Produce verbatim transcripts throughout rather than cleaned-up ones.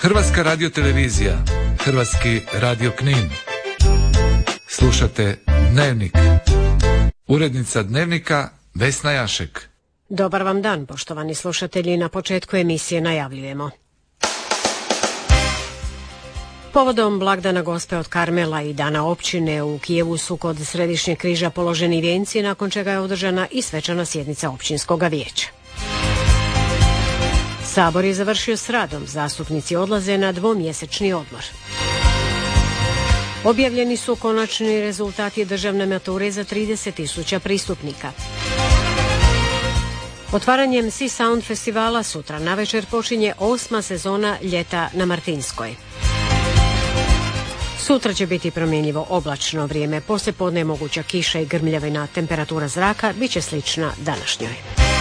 Hrvatska radiotelevizija, Hrvatski radio Knin. Slušate Dnevnik. Urednica Dnevnika Vesna Jašek. Dobar vam dan, poštovani slušatelji. Na početku emisije najavljujemo. Povodom blagdana Gospe od Karmela i Dana općine u Kijevu su kod Središnjeg križa položeni vijenci, nakon čega je održana i svečana sjednica općinskog vijeća. Sabor je završio s radom, zastupnici odlaze na dvomjesečni odmor. Objavljeni su konačni rezultati državne mature za trideset tisuća pristupnika. Otvaranjem Sea Sound festivala sutra navečer počinje osma sezona Ljeta na Martinskoj. Sutra će biti promjenjivo oblačno vrijeme, poslijepodne moguća kiša i grmljavina, temperatura zraka bit će slična današnjoj.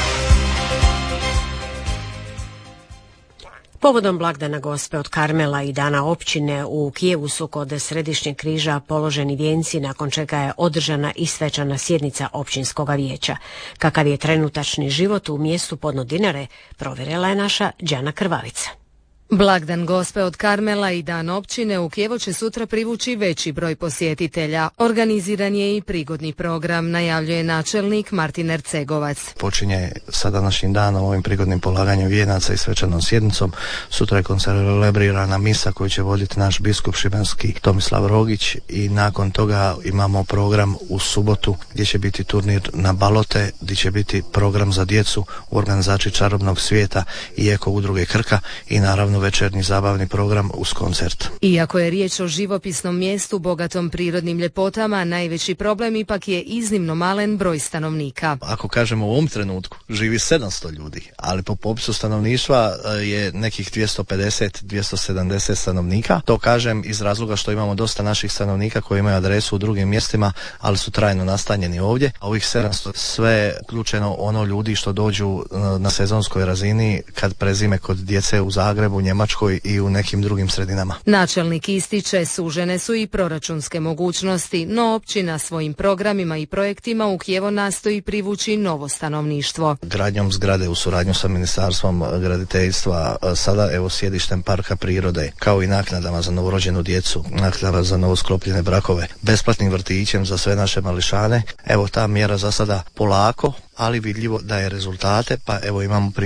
Povodom blagdana Gospe od Karmela i Dana općine u Kijevu su kod Središnjeg križa položeni vijenci, nakon čega je održana i svečana sjednica općinskog vijeća. Kakav je trenutačni život u mjestu Podno Dinare, provjerila je naša Đana Krvavica. Blagdan Gospe od Karmela i Dan općine u Kijevu će sutra privući veći broj posjetitelja. Organiziran je i prigodni program, najavljuje načelnik Martin Ercegovac. Počinje sa današnjim danom ovim prigodnim polaganjem vijenaca i svečanom sjednicom. Sutra je koncelebrirana misa koju će voditi naš biskup šibenski Tomislav Rogić i nakon toga imamo program u subotu gdje će biti turnir na balote, gdje će biti program za djecu u organizaciji Čarobnog svijeta i Eko udruge Krka i naravno večernji zabavni program uz koncert. Iako je riječ o živopisnom mjestu bogatom prirodnim ljepotama, najveći problem ipak je iznimno malen broj stanovnika. Ako kažemo u ovom trenutku živi sedamsto ljudi, ali po popisu stanovništva je nekih dvjesto pedeset do dvjesto sedamdeset stanovnika. To kažem iz razloga što imamo dosta naših stanovnika koji imaju adresu u drugim mjestima, ali su trajno nastanjeni ovdje. A ovih sedamsto sve uključeno ono ljudi što dođu na sezonskoj razini kad prezime kod djece u Zagrebu, Njemačkoj i u nekim drugim sredinama. Načelnik ističe, sužene su i proračunske mogućnosti, no općina svojim programima i projektima u Kijevo nastoji privući novo stanovništvo. Gradnjom zgrade u suradnju sa Ministarstvom graditeljstva, sada evo sjedištem parka prirode, kao i naknadama za novorođenu djecu, naknadama za novosklopljene brakove, besplatnim vrtićem za sve naše mališane. Evo ta mjera za sada polako, ali vidljivo daje rezultate, pa evo imamo